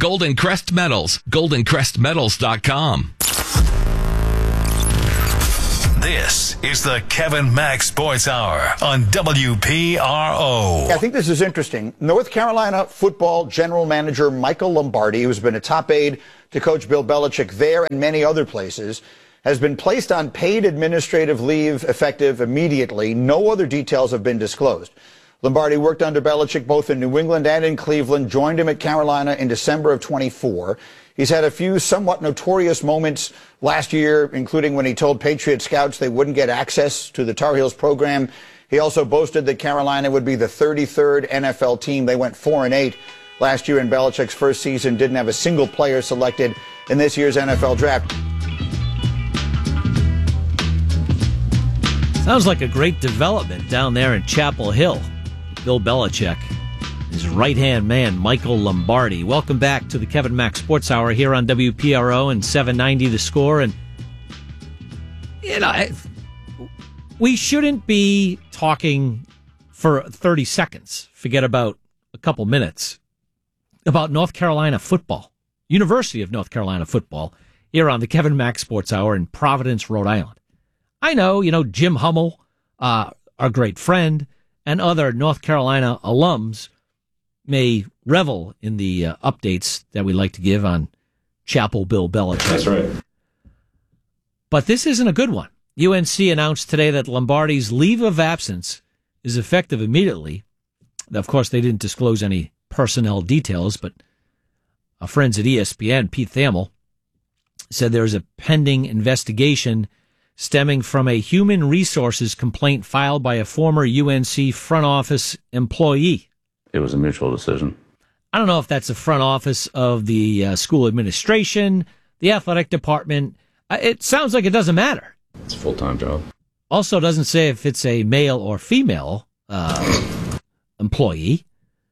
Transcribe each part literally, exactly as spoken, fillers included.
Golden Crest Metals, golden crest metals dot com. This is the Kevin Mack Sports Hour on W P R O. I think this is interesting. North Carolina football general manager Michael Lombardi, who's been a top aide to Coach Bill Belichick there and many other places, has been placed on paid administrative leave effective immediately. No other details have been disclosed. Lombardi worked under Belichick both in New England and in Cleveland, joined him at Carolina in December of twenty-four. He's had a few somewhat notorious moments last year, including when he told Patriot scouts they wouldn't get access to the Tar Heels program. He also boasted that Carolina would be the thirty-third N F L team. They went four and eight last year in Belichick's first season, didn't have a single player selected in this year's N F L draft. Sounds like a great development down there in Chapel Hill. Bill Belichick, his right-hand man, Michael Lombardi. Welcome back to the Kevin Mack Sports Hour here on W P R O and seven ninety The Score. And, you know, I, we shouldn't be talking for thirty seconds, forget about a couple minutes, about North Carolina football, University of North Carolina football, here on the Kevin Mack Sports Hour in Providence, Rhode Island. I know, you know, Jim Hummel, uh, our great friend, and other North Carolina alums may revel in the uh, updates that we like to give on Chapel Bill Belichick. That's right. But this isn't a good one. U N C announced today that Lombardi's leave of absence is effective immediately. Of course, they didn't disclose any personnel details, but our friends at E S P N, Pete Thamel, said there's a pending investigation stemming from a human resources complaint filed by a former U N C front office employee. It was a mutual decision. I don't know if that's the front office of the uh, school administration, the athletic department. Uh, it sounds like it doesn't matter. It's a full-time job. Also doesn't say if it's a male or female uh, employee.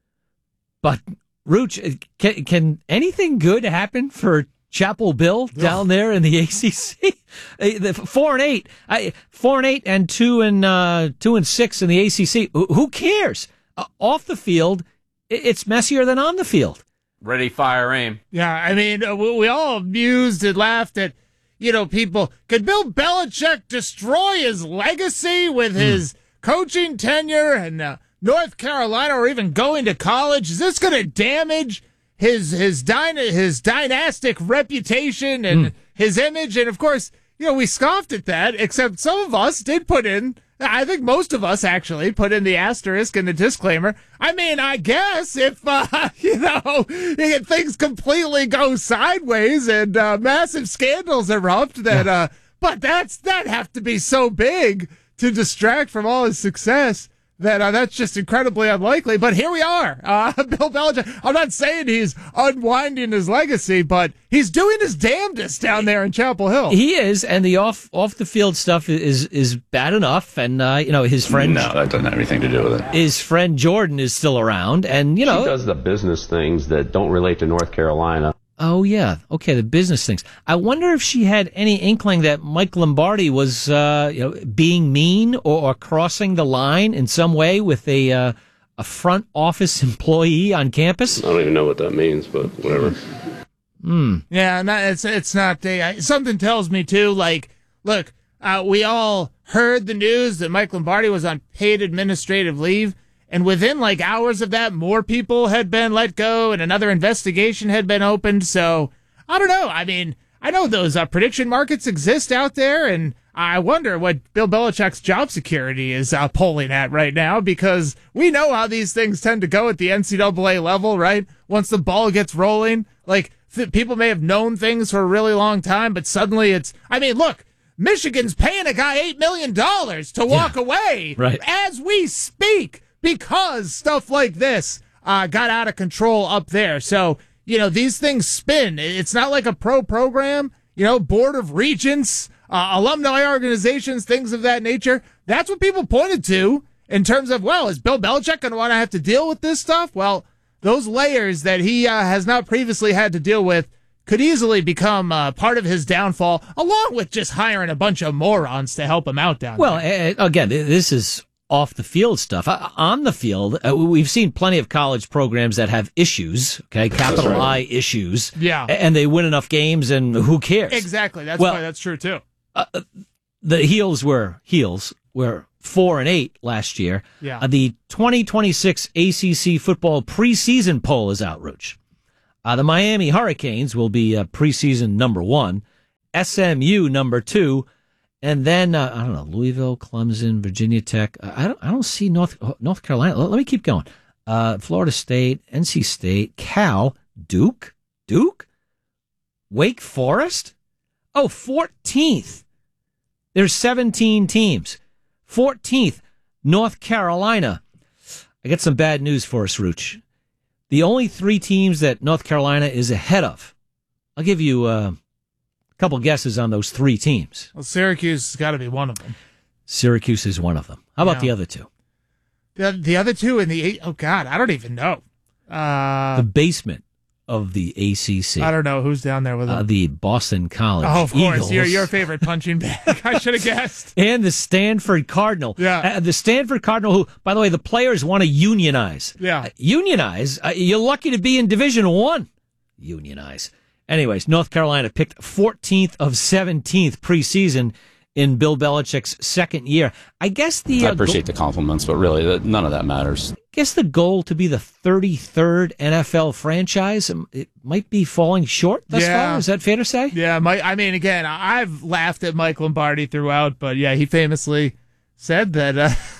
But, Rooch, can, can anything good happen for Chapel Bill down there in the A C C? The four and eight, I, four and eight, and two and uh, two and six in the A C C. Who cares? Uh, off the field, it's messier than on the field. Ready, fire, aim. Yeah, I mean, uh, we, we all amused and laughed at, you know, people. Could Bill Belichick destroy his legacy with his mm. coaching tenure in uh, North Carolina, or even going to college? Is this going to damage his his dyna- his dynastic reputation and mm. his image? And of course, you know, we scoffed at that, except some of us did put in, I think most of us actually put in the asterisk and the disclaimer. I mean, I guess if, uh, you know, if things completely go sideways and uh, massive scandals erupt, that, uh, but that's, that'd have to be so big to distract from all his success that uh, that's just incredibly unlikely. But here we are. Uh, Bill Belichick, I'm not saying he's unwinding his legacy, but he's doing his damnedest down there in Chapel Hill. He is, and the off off the field stuff is is bad enough. And uh, you know, his friend no, that doesn't have anything to do with it. His friend Jordan is still around, and you know, he does the business things that don't relate to North Carolina. Oh, yeah. Okay, the business things. I wonder if she had any inkling that Mike Lombardi was uh, you know, being mean or, or crossing the line in some way with a uh, a front office employee on campus. I don't even know what that means, but whatever. Hmm. Yeah, not, it's it's not. Uh, something tells me too. Like, look, uh, we all heard the news that Mike Lombardi was on paid administrative leave. And within like hours of that, more people had been let go and another investigation had been opened. So I don't know. I mean, I know those uh, prediction markets exist out there, and I wonder what Bill Belichick's job security is uh, polling at right now, because we know how these things tend to go at the N C double A level, right? Once the ball gets rolling, like th- people may have known things for a really long time, but suddenly it's, I mean, look, Michigan's paying a guy eight million dollars to walk yeah, away right. as we speak, because stuff like this uh, got out of control up there. So, you know, these things spin. It's not like a pro program, you know, board of regents, uh, alumni organizations, things of that nature. That's what people pointed to in terms of, well, is Bill Belichick going to want to have to deal with this stuff? Well, those layers that he uh, has not previously had to deal with could easily become uh, part of his downfall, along with just hiring a bunch of morons to help him out down well, there. Well, uh, again, this is off the field stuff. Uh, on the field, uh, we've seen plenty of college programs that have issues, okay, capital right. I issues. Yeah. And they win enough games, and who cares? Exactly. That's well, why that's true, too. Uh, the Heels were, Heels were four and eight last year. Yeah. Uh, the twenty twenty-six A C C football preseason poll is out, Rooch. Uh, the Miami Hurricanes will be uh, preseason number one, S M U number two, and then, uh, I don't know, Louisville, Clemson, Virginia Tech. Uh, I don't I don't see North North Carolina. Let, let me keep going. Uh, Florida State, N C State, Cal, Duke, Duke, Wake Forest. Oh, fourteenth. There's seventeen teams. fourteenth, North Carolina. I got some bad news for us, Rooch. The only three teams that North Carolina is ahead of. I'll give you uh, a couple guesses on those three teams. Well, Syracuse has got to be one of them. Syracuse is one of them. How about yeah. the other two? The, the other two in the eight, oh, God, I don't even know. Uh, the basement of the A C C. I don't know who's down there with them. Uh, the Boston College Oh, of course. Eagles. Your, your favorite punching bag. I should have guessed. And the Stanford Cardinal. Yeah. Uh, the Stanford Cardinal, who, by the way, the players want to unionize. Yeah. Uh, unionize? Uh, you're lucky to be in Division One. Unionize. Anyways, North Carolina picked fourteenth of seventeenth preseason in Bill Belichick's second year. I guess the... I uh, appreciate go- the compliments, but really, that, none of that matters. I guess the goal to be the thirty-third N F L franchise, um, it might be falling short thus Yeah. far. Is that fair to say? Yeah, Mike, I mean, again, I've laughed at Mike Lombardi throughout, but yeah, he famously said that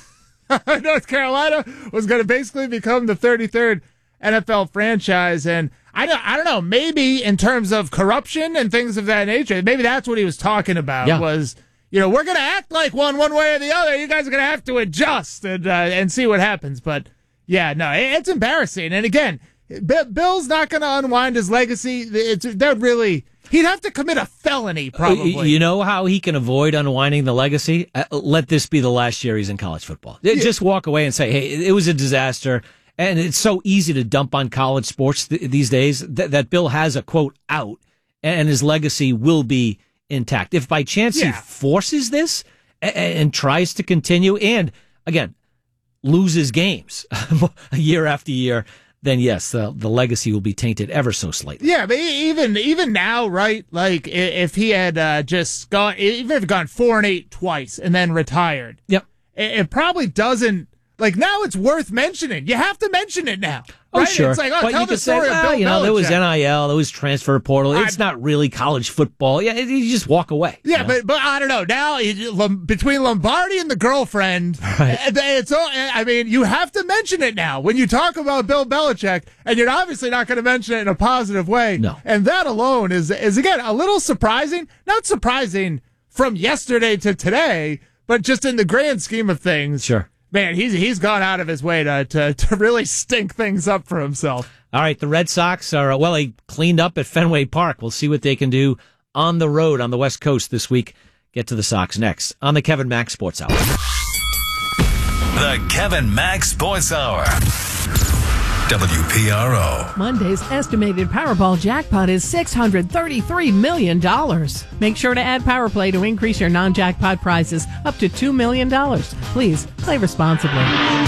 uh, North Carolina was going to basically become the thirty-third N F L franchise. And I don't, I don't know, maybe in terms of corruption and things of that nature, maybe that's what he was talking about yeah. was, you know, we're going to act like one one way or the other. You guys are going to have to adjust and uh, and see what happens. But, yeah, no, it's embarrassing. And, again, B- Bill's not going to unwind his legacy. It's, they're really – he'd have to commit a felony, probably. You know how he can avoid unwinding the legacy? Uh, let this be the last year he's in college football. Yeah. Just walk away and say, hey, it was a disaster. And it's so easy to dump on college sports th- these days that, that Bill has a, quote, out, and his legacy will be intact. If by chance yeah. he forces this and, and tries to continue and, again, loses games year after year, then yes, the, the legacy will be tainted ever so slightly. Yeah, but even even now, right? Like if he had uh, just gone, even if gone four and eight twice and then retired, yep, it, it probably doesn't. Like now, it's worth mentioning. You have to mention it now. Right? Oh, sure. It's like, oh, but tell you the could story say, of well, Bill you know, there was Belichick. N I L, there was transfer portal. It's I, not really college football. Yeah, you just walk away. Yeah, you know? but but I don't know. Now, it, between Lombardi and the girlfriend, right. it's all, I mean, you have to mention it now when you talk about Bill Belichick, and you're obviously not going to mention it in a positive way. No. And that alone is, is, again, a little surprising. Not surprising from yesterday to today, but just in the grand scheme of things. Sure. Man, he's he's gone out of his way to, to, to really stink things up for himself. All right, the Red Sox are, well, they cleaned up at Fenway Park. We'll see what they can do on the road on the West Coast this week. Get to the Sox next on the Kevin Mack Sports Hour. The Kevin Mack Sports Hour. W P R O. Monday's estimated Powerball jackpot is six hundred thirty-three million dollars. Make sure to add Power Play to increase your non-jackpot prizes up to two million dollars. Please play responsibly.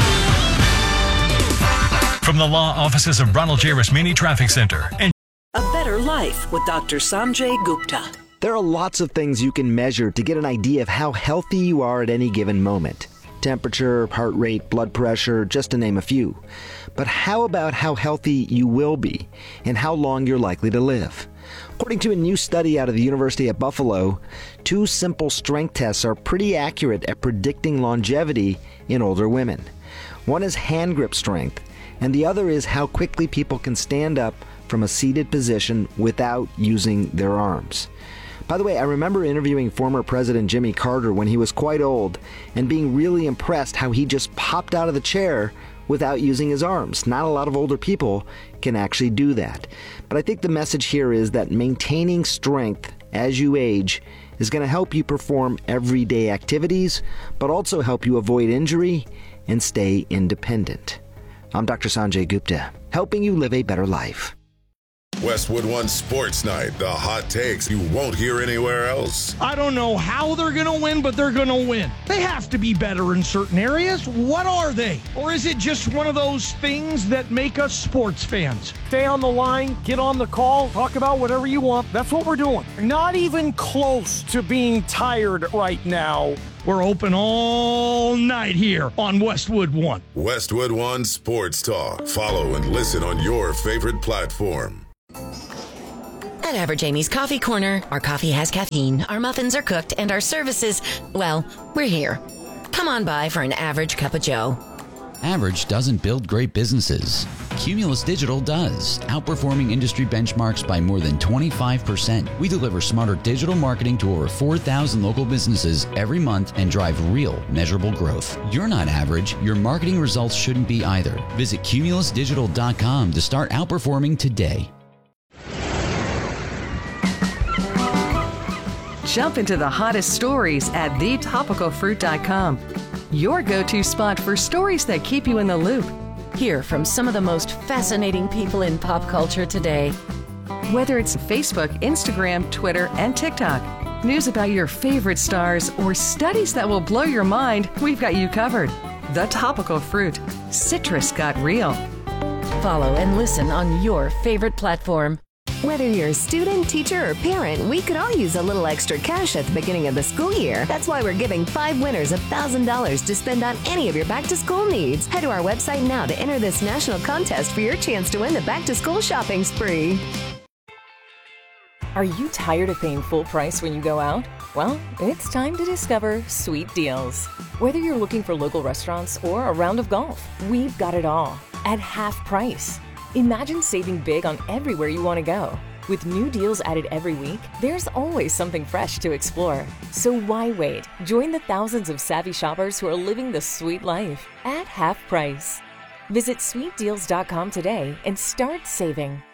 From the law offices of Ronald J. Rasmini Traffic Center. And A Better Life with Doctor Sanjay Gupta. There are lots of things you can measure to get an idea of how healthy you are at any given moment. Temperature, heart rate, blood pressure, just to name a few. But how about how healthy you will be and how long you're likely to live? According to a new study out of the University at Buffalo, two simple strength tests are pretty accurate at predicting longevity in older women. One is hand grip strength, and the other is how quickly people can stand up from a seated position without using their arms. By the way, I remember interviewing former President Jimmy Carter when he was quite old and being really impressed how he just popped out of the chair without using his arms. Not a lot of older people can actually do that. But I think the message here is that maintaining strength as you age is going to help you perform everyday activities, but also help you avoid injury and stay independent. I'm Doctor Sanjay Gupta, helping you live a better life. Westwood One Sports Night, the hot takes you won't hear anywhere else. I don't know how they're going to win, but they're going to win. They have to be better in certain areas. What are they? Or is it just one of those things that make us sports fans? Stay on the line, get on the call, talk about whatever you want. That's what we're doing. Not even close to being tired right now. We're open all night here on Westwood One. Westwood One Sports Talk. Follow and listen on your favorite platform. At Average Amy's Coffee Corner, our coffee has caffeine, our muffins are cooked, and our services, well, we're here. Come on by for an average cup of joe. Average doesn't build great businesses. Cumulus Digital does, outperforming industry benchmarks by more than twenty-five percent. We deliver smarter digital marketing to over four thousand local businesses every month and drive real, measurable growth. You're not average. Your marketing results shouldn't be either. Visit cumulus digital dot com to start outperforming today. Jump into the hottest stories at the topical fruit dot com. Your go-to spot for stories that keep you in the loop. Hear from some of the most fascinating people in pop culture today. Whether it's Facebook, Instagram, Twitter, and TikTok, news about your favorite stars, or studies that will blow your mind, we've got you covered. The Topical Fruit. Citrus got real. Follow and listen on your favorite platform. Whether you're a student, teacher, or parent, we could all use a little extra cash at the beginning of the school year. That's why we're giving five winners one thousand dollars to spend on any of your back-to-school needs. Head to our website now to enter this national contest for your chance to win the back-to-school shopping spree. Are you tired of paying full price when you go out? Well, it's time to discover Sweet Deals. Whether you're looking for local restaurants or a round of golf, we've got it all at half price. Imagine saving big on everywhere you want to go. With new deals added every week, there's always something fresh to explore. So why wait? Join the thousands of savvy shoppers who are living the sweet life at half price. Visit sweet deals dot com today and start saving.